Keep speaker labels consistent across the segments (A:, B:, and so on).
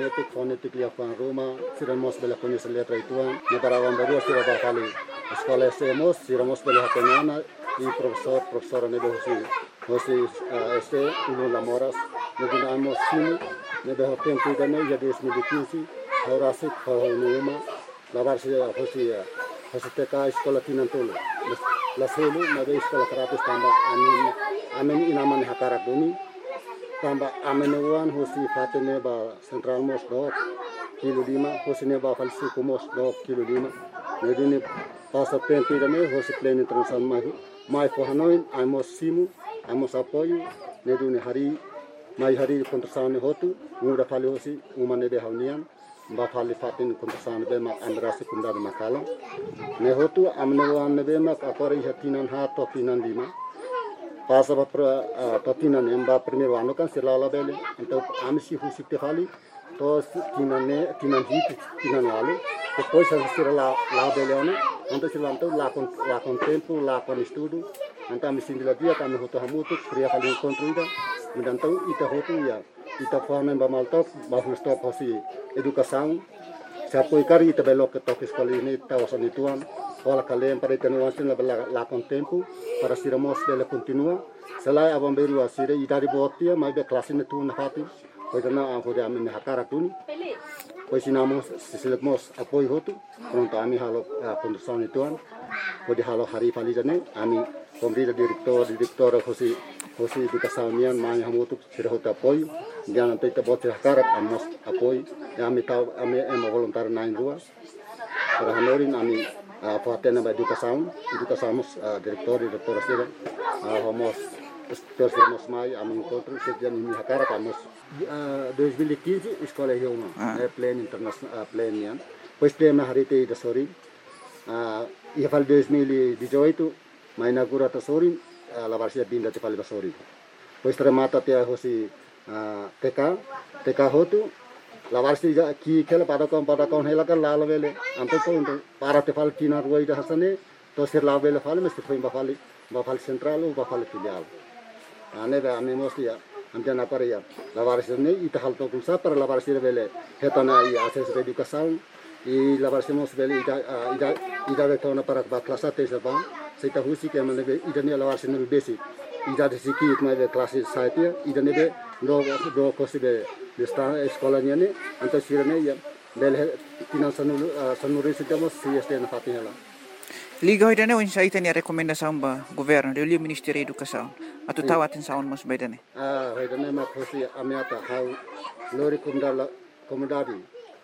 A: netik fonetik lia fan Roma siramos bela conhece letra ituan na para Avamberua sira ba fali escola semos siramos bela hapenana e professora nebe hosi este uno lamoras nodinamos sini nebe hopen tidane ya 2015 horasik hoinuma lavar hosi teka escola tinantolo la selu nebe escola karatus tamba amin inaman hakarak bumi tamba amenuan hosi fatene ba central mos dok kilo 5 hosi ne ba falsi kumos dok kilo 5 nedini pasa tempi dane hosi plane internasional mai pohanoin amos simu amos apoio neduni hari kontrasane hotu muda fali hosi umane be haunian ba fali fatin kontrasane be mak andrasi kunda de makala ne hotu amenuan be mak akori hatinan ha to tinan 5 pasa ba totinan emba primeiro ano kan silala bele então amsi husikte fali to tinan lalu depois sila la bele ano então silanto la con tempo la con estudo então amsi sindila dia kami hoto hamutu kriya kali encontro então ita hotu ya ita fana ba maltop ba stop hosi educação se apoio cari ita belok ke tok escola ini tawasan ituan Ola kalian pada tenuasin la con tempo para siramos bela continua selai Avamberua sire idari botia mai be klasin tu na hati pois na angko dia amin hakara tuni pois sinamos sisilemos apoio hotu pronto ami halo kondusan ituan podi halo hari fali jane ami komrida direktor hosi educasaunian mai hamutu sire hotu apoio dia nanti te botia hakara amos apoio ami tau ami voluntar nain rua para hanorin ami Fatena ba educação direktor sira homos terus mai amin encontro sejak ini hakara kamos 2015 escola Rioma plane internasional plane yan pois tema harite da sori ia fal 2018 mai inaugura ta sori la varsia binda te fal sori pois remata te hosi TK hotu lavar si ki kela pada kaun hela kan lalo vele anto ko para te fal tina ruai da hasane to sir la vele fal mesti foi ba fal central o ba fal filial ane ba ame mostia antena para ya lavar si ne ita hal to kumsa para lavar si vele hetana i ases educação e lavar si mos vele ida retona para ba klasa te sa ba seita husi ke mane ida ne lavar si ne basic ida de sikit mai be klase saitia ida ne be do kosibe desta eskolanya ne anto sirene ya bel tinan sanuri sitamos si este na fatinela
B: liga hoidane on saitani rekomendasaun ba governo de Ministério da Educação atu tawatin saun mas baidane
A: hoidane ma khosi amiata hau lori komodadi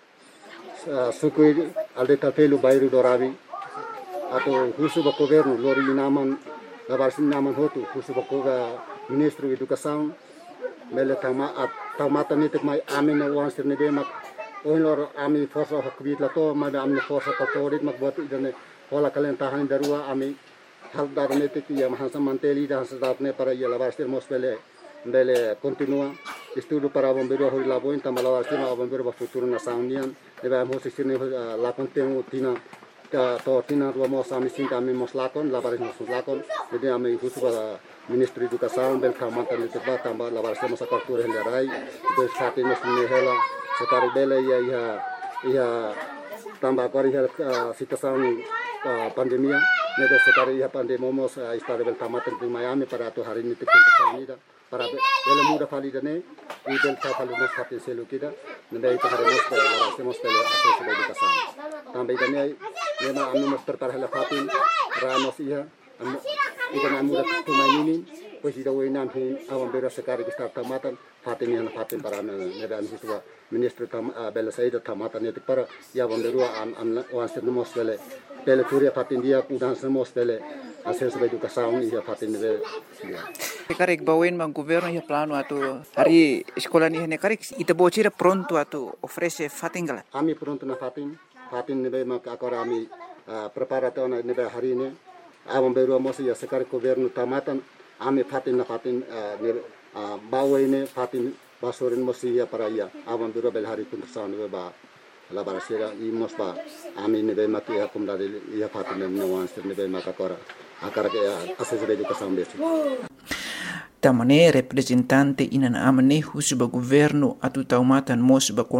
A: sukui alde tapelu bairu dorabi atau husu ba governo lori inaman labarsin naman hotu husu ba Ministro da Educação mele tamata nitik mai amin wan sirne be mak oinor ami forsa hakbit lato mai amne forsa katorit mak buat idane hola kalen tahan darua ami hal dar nitik ya mahansa manteli dan sedatne para ya labarstir mosbele bele continua estudo para Avamberua hori laboin tamalawarstir Avamberua futuro na saunian debe amos sirne la contenu tina to tina rua mos ami sinta ami mos lakon labaris mos lakon jadi ami husu para Ministro da Educação bel kamanta le teba tamba lavar sema sakartura hendarai do sate nos hela sekari bele ia tamba kari situação pandemia nedo sekari ia pandemomos istare bel kamanta di Miami para tu hari ini tikun para bele muda fali dane i bel fali nos fati selu kita nenda itu hari nos lavar sema bele ases da Educação tamba idane nema anu nos tertar hela fatin ramos ia ikan amuda tumainin pois ida wenan hu Avamberua sekari kita tamatan fatin para nedan hiswa ministro bela saida tamatan netik para ya Avamberua an wansir mos bele turia fatin dia udan semos bele ases ba Educação ia fatin bele
B: karek bawen mang governo ya plano atu hari sekolah ni hene karek ita bocira pronto atu ofrece fatingala
A: ami pronto na fatin nebe mak akora ami preparatona nebe hari ini Avamberua mosi ya sekari governo tamatan ame fatin bawa ini fatin basorin mosi ya para ya Avamberua bel hari kuntersan ba labarasira imos ba ame ne be maki ya kumdari ya fatin ne wansir ne be makakora akara ke ases be Educação besi
B: tamane representante inan amane husba governo atu taumatan mos ba